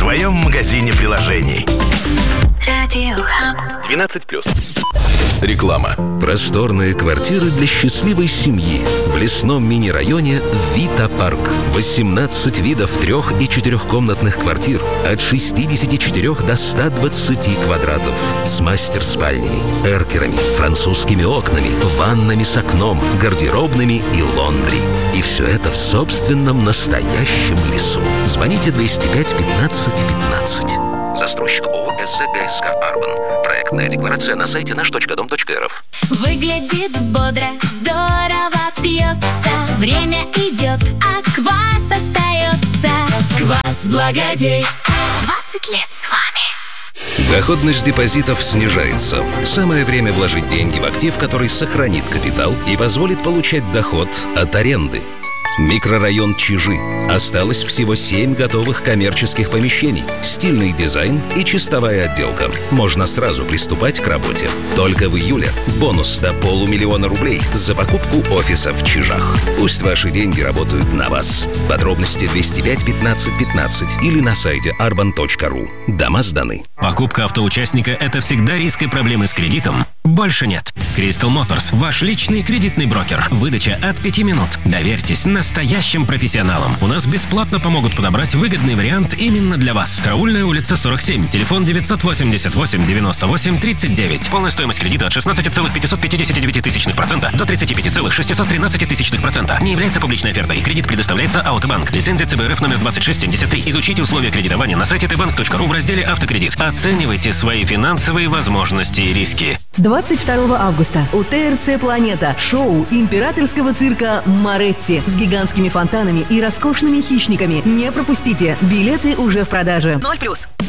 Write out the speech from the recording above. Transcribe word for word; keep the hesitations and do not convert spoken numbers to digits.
своем магазине приложений. двенадцать плюс. Реклама. Просторные квартиры для счастливой семьи в лесном мини-районе Вита Парк. восемнадцать видов трех- и четырехкомнатных квартир от шестидесяти четырёх до ста двадцати квадратов. С мастер-спальнями, эркерами, французскими окнами, ваннами с окном, гардеробными и лондри. И все это в собственном настоящем лесу. Звоните двести пять пятнадцать пятнадцать. Застройщик ООО СЗГСК «Арбан». Проектная декларация на сайте наш точка дом точка эр эф. Выглядит бодро, здорово пьется. Время идет, а квас остается. Квас «Благодей». двадцать лет с вами. Доходность депозитов снижается. Самое время вложить деньги в актив, который сохранит капитал и позволит получать доход от аренды. Микрорайон Чижи. Осталось всего семь готовых коммерческих помещений, стильный дизайн и чистовая отделка. Можно сразу приступать к работе. Только в июле бонус до полумиллиона рублей за покупку офиса в Чижах. Пусть ваши деньги работают на вас. Подробности двести пять пятнадцать пятнадцать или на сайте арбан точка ру. Дома сданы. Покупка автоучастника – это всегда риск и проблемы с кредитом. Больше нет. Crystal Motors – ваш личный кредитный брокер. Выдача от пяти минут. Доверьтесь настоящим профессионалам. У нас бесплатно помогут подобрать выгодный вариант именно для вас. Караульная улица, сорок семь. Телефон девятьсот восемьдесят восемь девяносто восемь тридцать девять. Полная стоимость кредита от шестнадцати целых пятисот пятидесяти девяти сотых процента до тридцати пяти целых шестисот тринадцати тысячных процента. Не является публичной офертой. Кредит предоставляется Аутобанк. Лицензия ЦБ РФ номер двадцать шесть семьдесят три. Изучите условия кредитования на сайте тэ банк точка ру в разделе «Автокредит». Оценивайте свои финансовые возможности и риски. С двадцать второго августа у тэ эр цэ «Планета» шоу императорского цирка «Моретти» с гигантскими фонтанами и роскошными хищниками. Не пропустите. Билеты уже в продаже. ноль плюс.